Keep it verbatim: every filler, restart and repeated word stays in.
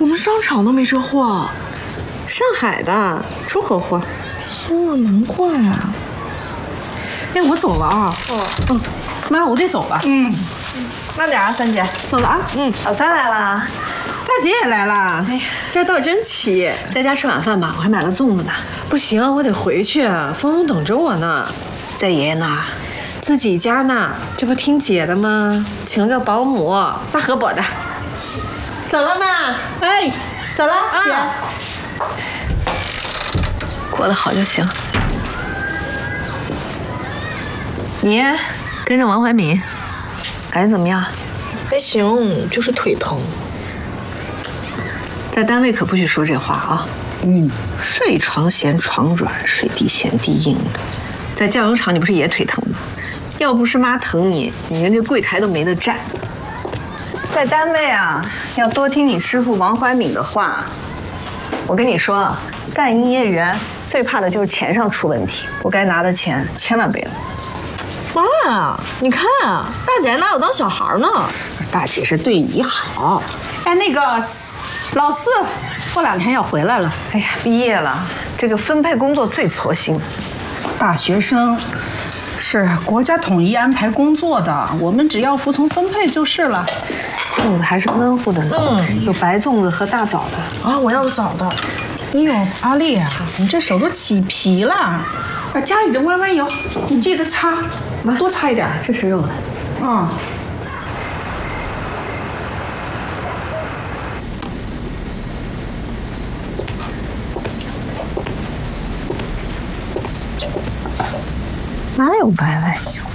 我们商场都没这货， 上海的出口货。 哦，难怪啊。哎，我走了啊。 哦， 嗯，妈，我得走了。 嗯，慢点啊，三姐。 走了啊。 嗯，老三来了， 大姐也来了。哎呀，今儿倒是真齐。 在家吃晚饭吧，我还买了粽子呢。 不行，我得回去，峰峰等着我呢。 在爷爷那儿。 自己家呢，这不听姐的吗？请个保姆，大河伯的。走了妈。哎，走了，啊、姐。 过得好就行。你跟着王怀民，感觉怎么样？ 还行，就是腿疼。 在单位可不许说这话啊！嗯，睡床嫌床软，睡地嫌地硬的。在酱油厂，你不是也腿疼吗？要不是妈疼你，你连这柜台都没得站。在单位啊，要多听你师傅王怀民的话。我跟你说，干营业员最怕的就是钱上出问题，不该拿的钱千万别拿。 妈，你看啊，大姐拿我当小孩呢。 大姐是对你好。哎，那个老四过两天要回来了。 哎呀，毕业了，这个分配工作最搓心。 大学生是国家统一安排工作的，我们只要服从分配就是了。 粽子还是温乎的呢，嗯，有白粽子和大枣的。 啊，我要枣的。 哎呦，阿丽啊，你这手都起皮了。啊，家里的弯弯油，你记得擦，多擦一点。 这是肉的。 嗯。 哪有白外油？